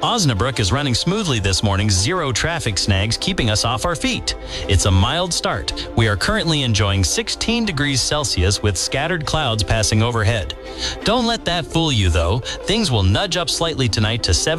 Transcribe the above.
Osnabrück is running smoothly this morning, zero traffic snags keeping us off our feet. It's a mild start. We are currently enjoying 16 degrees Celsius with scattered clouds passing overhead. Don't let that fool you, though. Things will nudge up slightly tonight to 7